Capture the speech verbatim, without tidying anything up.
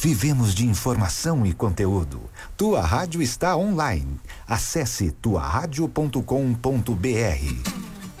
Vivemos de informação e conteúdo. Tua rádio está online. Acesse tua rádio ponto com ponto br.